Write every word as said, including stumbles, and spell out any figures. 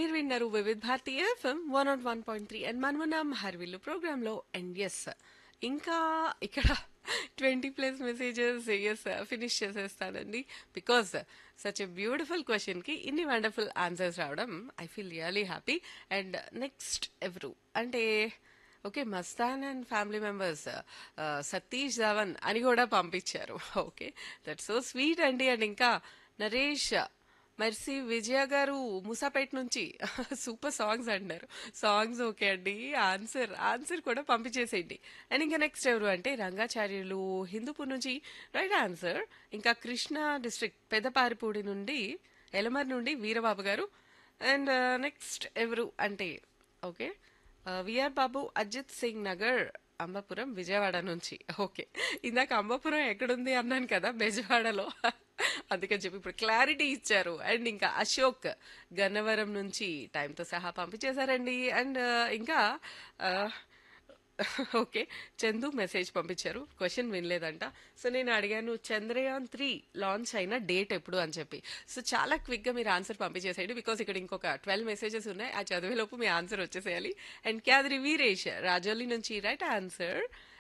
మీరు విన్నారు Vividh Bharati FM one not one point three and మనమున్నాం హర్విల్లు ప్రోగ్రాంలో అండ్ ఎస్ ఇంకా ఇక్కడ twenty plus messages yes finish చేసేస్తానండి because such a beautiful క్వశ్చన్కి ఇన్ని వండర్ఫుల్ ఆన్సర్స్ రావడం I feel really happy and next ఎవరు అంటే okay Mastan and family members Satish Dhawan అని కూడా పంపించారు ఓకే దట్ సో స్వీట్ అండి అండ్ ఇంకా నరేష్ మెర్సీ విజయ గారు మూసాపేట నుంచి సూపర్ సాంగ్స్ అంటున్నారు సాంగ్స్ ఓకే అండి ఆన్సర్ ఆన్సర్ కూడా పంపించేసేయండి అండ్ ఇంకా నెక్స్ట్ ఎవరు అంటే రంగాచార్యులు హిందూపూర్ నుంచి రైట్ ఆన్సర్ ఇంకా కృష్ణా డిస్ట్రిక్ట్ పెద్దపారిపూడి నుండి ఎలమర్ నుండి వీరబాబు గారు అండ్ నెక్స్ట్ ఎవరు అంటే ఓకే విఆర్ బాబు అజిత్ సింగ్ నగర్ అంబాపురం విజయవాడ నుంచి ఓకే ఇందాక అంబాపురం ఎక్కడుంది అన్నాను కదా బెజవాడలో అందుకని చెప్పి ఇప్పుడు క్లారిటీ ఇచ్చారు అండ్ ఇంకా అశోక్ గన్నవరం నుంచి టైంతో సహా పంపించేశారండి అండ్ ఇంకా ఓకే చందు మెసేజ్ పంపించారు క్వశ్చన్ వినలేదంట సో నేను అడిగాను చంద్రయాన్ త్రీ లాంచ్ అయిన డేట్ ఎప్పుడు అని చెప్పి సో చాలా క్విక్గా మీరు ఆన్సర్ పంపించేసేయండి బికాస్ ఇక్కడ ఇంకొక ట్వెల్వ్ మెసేజెస్ ఉన్నాయి ఆ చదివేలోపు మీ ఆన్సర్ వచ్చేసేయాలి అండ్ క్యాదరి వీరేష్ రాజోలి నుంచి రైట్ ఆన్సర్